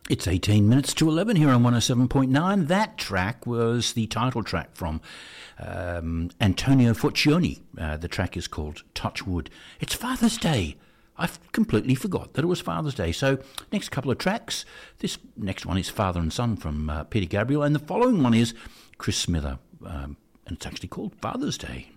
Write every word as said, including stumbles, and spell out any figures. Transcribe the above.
It's eighteen minutes to eleven here on one oh seven point nine. That track was the title track from um, Antonio Fuccioni. Uh, the track is called Touchwood. It's Father's Day. I completely forgot that it was Father's Day. So next couple of tracks. This next one is Father and Son from uh, Peter Gabriel, and the following one is Chris Smither, um, and it's actually called Father's Day.